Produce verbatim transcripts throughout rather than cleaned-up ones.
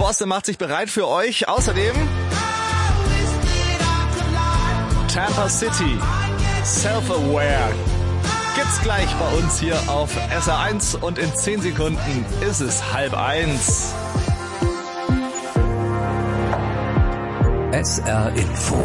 Bosse macht sich bereit für euch. Außerdem Tampa City, Self-Aware. Gibt's gleich bei uns hier auf S R eins und in zehn Sekunden ist es halb eins. S R Info.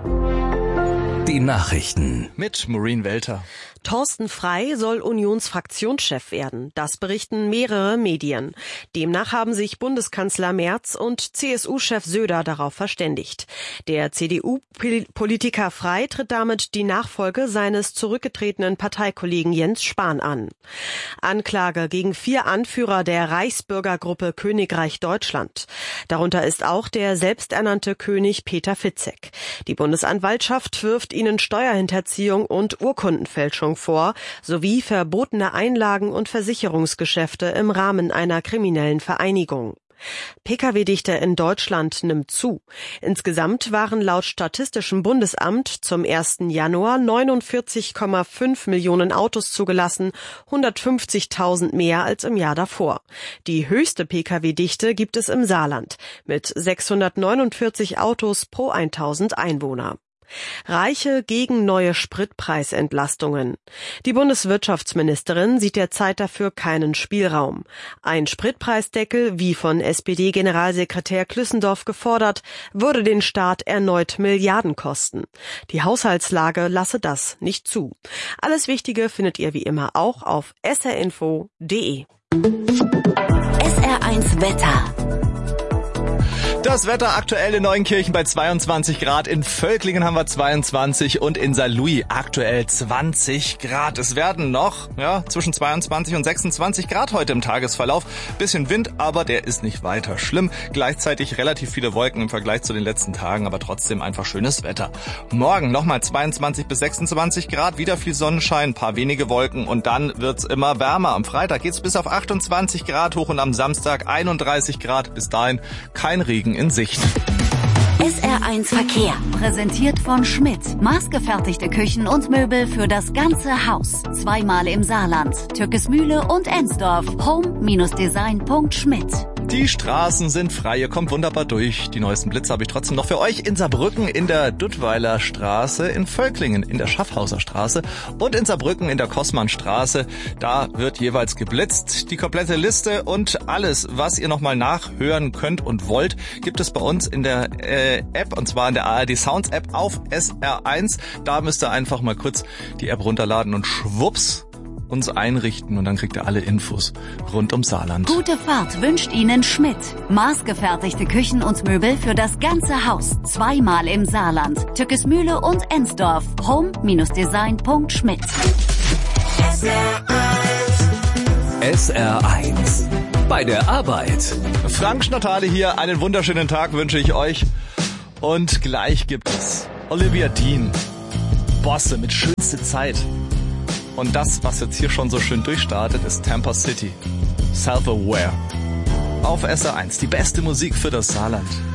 Die Nachrichten. Mit Maureen Welter. Thorsten Frey soll Unionsfraktionschef werden. Das berichten mehrere Medien. Demnach haben sich Bundeskanzler Merz und C S U-Chef Söder darauf verständigt. Der C D U-Politiker Frey tritt damit die Nachfolge seines zurückgetretenen Parteikollegen Jens Spahn an. Anklage gegen vier Anführer der Reichsbürgergruppe Königreich Deutschland. Darunter ist auch der selbsternannte König Peter Fitzek. Die Bundesanwaltschaft wirft ihnen Steuerhinterziehung und Urkundenfälschung vor, sowie verbotene Einlagen und Versicherungsgeschäfte im Rahmen einer kriminellen Vereinigung. Pkw-Dichte in Deutschland nimmt zu. Insgesamt waren laut Statistischem Bundesamt zum ersten Januar neunundvierzig Komma fünf Millionen Autos zugelassen, hundertfünfzigtausend mehr als im Jahr davor. Die höchste Pkw-Dichte gibt es im Saarland mit sechshundertneunundvierzig Autos pro tausend Einwohner. Reiche gegen neue Spritpreisentlastungen. Die Bundeswirtschaftsministerin sieht derzeit dafür keinen Spielraum. Ein Spritpreisdeckel, wie von S P D-Generalsekretär Klüssendorf gefordert, würde den Staat erneut Milliarden kosten. Die Haushaltslage lasse das nicht zu. Alles Wichtige findet ihr wie immer auch auf s r info punkt d e. S R eins Wetter. Das Wetter aktuell in Neuenkirchen bei zweiundzwanzig Grad, in Völklingen haben wir zweiundzwanzig und in Saarlouis aktuell zwanzig Grad. Es werden noch ja, zwischen zweiundzwanzig und sechsundzwanzig Grad heute im Tagesverlauf. Bisschen Wind, aber der ist nicht weiter schlimm. Gleichzeitig relativ viele Wolken im Vergleich zu den letzten Tagen, aber trotzdem einfach schönes Wetter. Morgen nochmal zweiundzwanzig bis sechsundzwanzig Grad, wieder viel Sonnenschein, ein paar wenige Wolken und dann wird's immer wärmer. Am Freitag geht's bis auf achtundzwanzig Grad hoch und am Samstag einunddreißig Grad. Bis dahin kein Regen in Sicht. S R eins Verkehr. Präsentiert von Schmidt. Maßgefertigte Küchen und Möbel für das ganze Haus. Zweimal im Saarland. Türkesmühle und Ensdorf. home design punkt schmidt. Die Straßen sind frei, ihr kommt wunderbar durch. Die neuesten Blitze habe ich trotzdem noch für euch in Saarbrücken in der Duttweiler Straße, in Völklingen in der Schaffhauser Straße und in Saarbrücken in der Kossmannstraße. Da wird jeweils geblitzt. Die komplette Liste und alles, was ihr nochmal nachhören könnt und wollt, gibt es bei uns in der äh, App, und zwar in der A R D Sounds App auf S R eins. Da müsst ihr einfach mal kurz die App runterladen und schwupps uns einrichten und dann kriegt ihr alle Infos rund um Saarland. Gute Fahrt wünscht Ihnen Schmidt. Maßgefertigte Küchen und Möbel für das ganze Haus. Zweimal im Saarland. Türkesmühle und Ensdorf. home design punkt schmidt. S R eins. Bei der Arbeit. Frank Schnatale hier. Einen wunderschönen Tag wünsche ich euch. Und gleich gibt es Olivia Dean. Bosse mit schönste Zeit. Und das, was jetzt hier schon so schön durchstartet, ist Tampa City. Self-Aware. Auf S R eins, die beste Musik für das Saarland.